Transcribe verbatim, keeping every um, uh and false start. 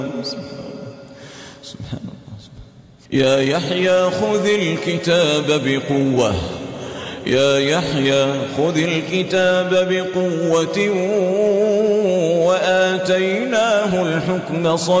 سبحان الله. يا يحيى خذ الكتاب بقوة يا يحيى خذ الكتاب بقوة وآتيناه الحكم صبيا